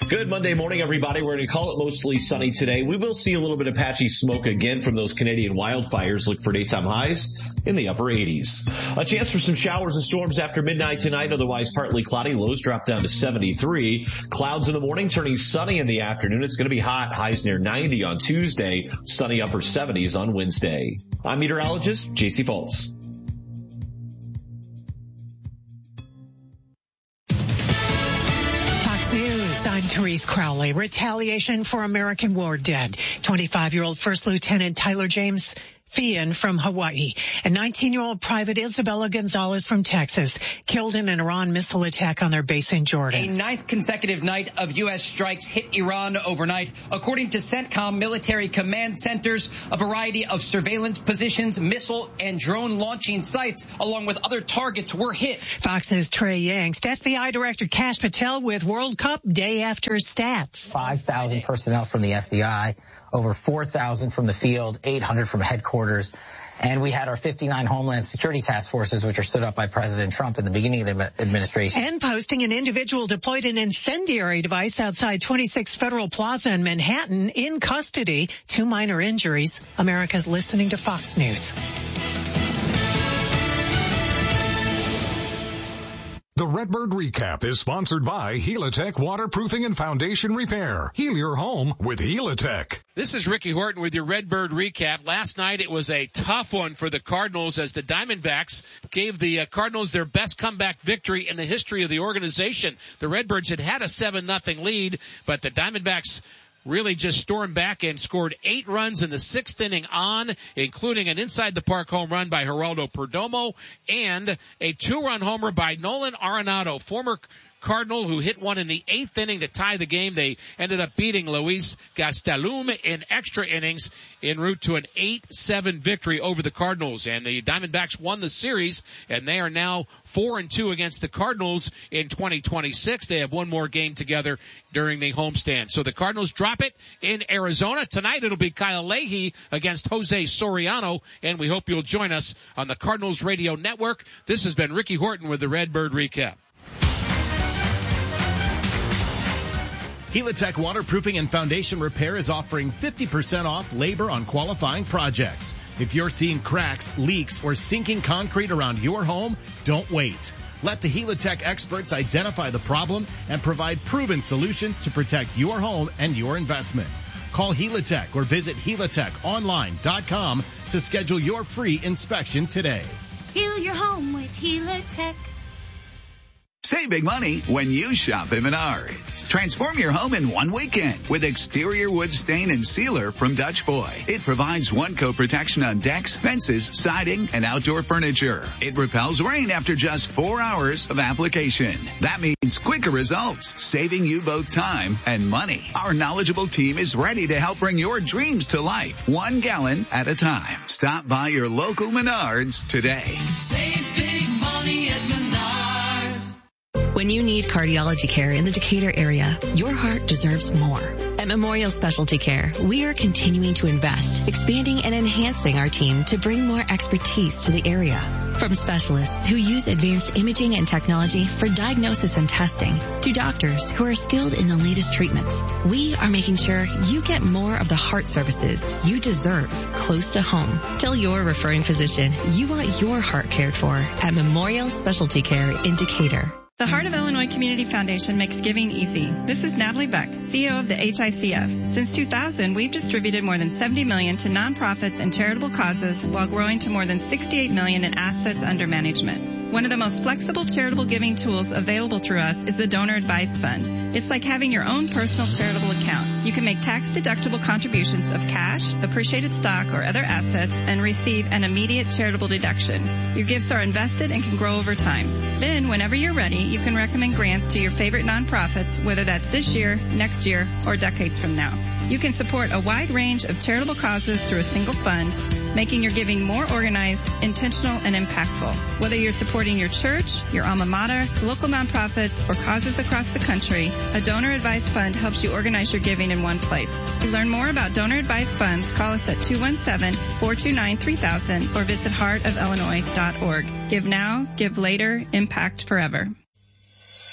Good Monday morning, everybody. We're going to call it mostly sunny today. We will see a little bit of patchy smoke again from those Canadian wildfires. Look for daytime highs in the upper 80s. A chance for some showers and storms after midnight tonight. Otherwise, partly cloudy. Lows drop down to 73. Clouds in the morning, turning sunny in the afternoon. It's going to be hot. Highs near 90 on Tuesday. Sunny upper 70s on Wednesday. I'm meteorologist J.C. Fultz. I'm Therese Crowley. Retaliation for American war dead. 25-year-old First Lieutenant Tyler James Fian from Hawaii and 19-year-old Private Isabella Gonzalez from Texas killed in an Iran missile attack on their base in Jordan. A ninth consecutive night of U.S. strikes hit Iran overnight. According to CENTCOM military command centers, a variety of surveillance positions, missile and drone launching sites, along with other targets, were hit. Fox's Trey Yangst, FBI Director Kash Patel with World Cup day after stats. 5,000 personnel from the FBI, over 4,000 from the field, 800 from headquarters. And we had our 59 Homeland Security task forces, which are stood up by President Trump at the beginning of the administration. And posting an individual deployed an incendiary device outside 26 Federal Plaza in Manhattan in custody. 2 minor injuries. America's listening to Fox News. The Redbird Recap is sponsored by Helitech Waterproofing and Foundation Repair. Heal your home with Helitech. This is Ricky Horton with your Redbird Recap. Last night it was a tough one for the Cardinals as the Diamondbacks gave the Cardinals their best comeback victory in the history of the organization. The Redbirds had a 7-0 lead, but the Diamondbacks really just stormed back and scored 8 runs in the 6th inning on, including an inside-the-park home run by Geraldo Perdomo and a 2-run homer by Nolan Arenado, former Cardinal, who hit one in the 8th inning to tie the game. They ended up beating Luis Gastelum in extra innings en route to an 8-7 victory over the Cardinals. And the Diamondbacks won the series, and they are now 4-2 against the Cardinals in 2026. They have one more game together during the homestand. So the Cardinals drop it in Arizona. Tonight it'll be Kyle Leahy against Jose Soriano, and we hope you'll join us on the Cardinals Radio Network. This has been Ricky Horton with the Redbird Recap. Helitech Waterproofing and Foundation Repair is offering 50% off labor on qualifying projects. If you're seeing cracks, leaks, or sinking concrete around your home, don't wait. Let the Helitech experts identify the problem and provide proven solutions to protect your home and your investment. Call Helitech or visit HelitechOnline.com to schedule your free inspection today. Heal your home with Helitech. Save big money when you shop at Menards. Transform your home in one weekend with exterior wood stain and sealer from Dutch Boy. It provides one-coat protection on decks, fences, siding, and outdoor furniture. It repels rain after just 4 hours of application. That means quicker results, saving you both time and money. Our knowledgeable team is ready to help bring your dreams to life, 1 gallon at a time. Stop by your local Menards today. Save big money at Menards. When you need cardiology care in the Decatur area, your heart deserves more. At Memorial Specialty Care, we are continuing to invest, expanding and enhancing our team to bring more expertise to the area. From specialists who use advanced imaging and technology for diagnosis and testing, to doctors who are skilled in the latest treatments, we are making sure you get more of the heart services you deserve close to home. Tell your referring physician you want your heart cared for at Memorial Specialty Care in Decatur. The Heart of Illinois Community Foundation makes giving easy. This is Natalie Beck, CEO of the HICF. Since 2000, we've distributed more than $70 million to nonprofits and charitable causes while growing to more than $68 million in assets under management. One of the most flexible charitable giving tools available through us is the Donor Advised Fund. It's like having your own personal charitable account. You can make tax-deductible contributions of cash, appreciated stock, or other assets and receive an immediate charitable deduction. Your gifts are invested and can grow over time. Then, whenever you're ready, you can recommend grants to your favorite nonprofits, whether that's this year, next year, or decades from now. You can support a wide range of charitable causes through a single fund, making your giving more organized, intentional, and impactful. Whether you're supporting your church, your alma mater, local nonprofits, or causes across the country, a Donor Advised Fund helps you organize your giving in one place. To learn more about Donor Advised Funds, call us at 217-429-3000 or visit heartofillinois.org. Give now, give later, impact forever.